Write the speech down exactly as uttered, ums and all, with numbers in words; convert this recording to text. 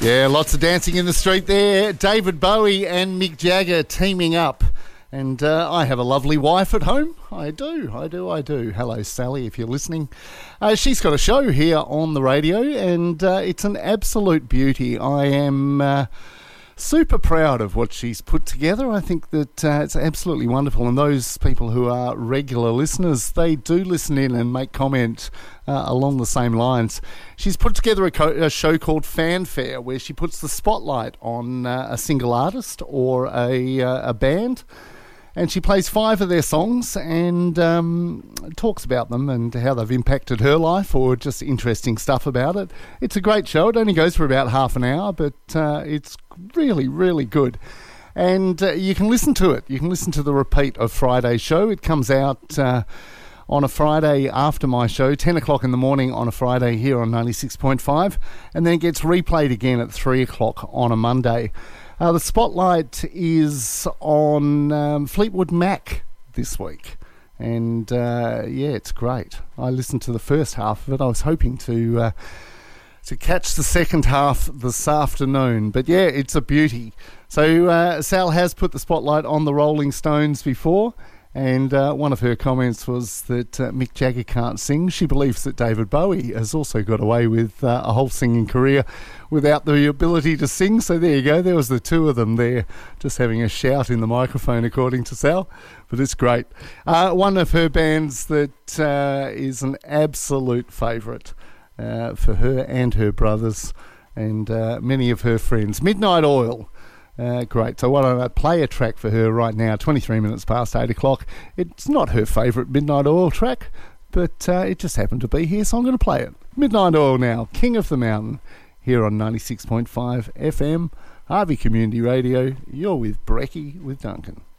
Yeah, lots of dancing in the street there. David Bowie and Mick Jagger teaming up. And uh, I have a lovely wife at home. I do, I do, I do. Hello, Sally, if you're listening. Uh, she's got a show here on the radio, and uh, it's an absolute beauty. I am uh, super proud of what she's put together. I think that uh, it's absolutely wonderful. And those people who are regular listeners, they do listen in and make comment uh, along the same lines. She's put together a, co- a show called Fanfare, where she puts the spotlight on uh, a single artist or a, uh, a band. And she plays five of their songs and um, talks about them and how they've impacted her life or just interesting stuff about it. It's a great show. It only goes for about half an hour, but uh, it's really, really good. And uh, you can listen to it. You can listen to the repeat of Friday's show. It comes out uh, on a Friday after my show, ten o'clock in the morning on a Friday here on ninety-six point five, and then it gets replayed again at three o'clock on a Monday. Uh, the spotlight is on um, Fleetwood Mac this week, and uh, yeah, it's great. I listened to the first half of it. I was hoping to uh, to catch the second half this afternoon, but yeah, it's a beauty. So uh, Sal has put the spotlight on the Rolling Stones before, and uh, one of her comments was that uh, Mick Jagger can't sing. She believes that David Bowie has also got away with uh, a whole singing career without the ability to sing. So there you go. There was the two of them there just having a shout in the microphone, according to Sal. But it's great. Uh, one of her bands that uh, is an absolute favourite uh, for her and her brothers and uh, many of her friends. Midnight Oil. Uh, great. So why don't I play a track for her right now, twenty-three minutes past eight o'clock. It's not her favourite Midnight Oil track, but uh, it just happened to be here, so I'm going to play it. Midnight Oil now, King of the Mountain, here on ninety-six point five F M, Harvey Community Radio. You're with Brecky with Duncan.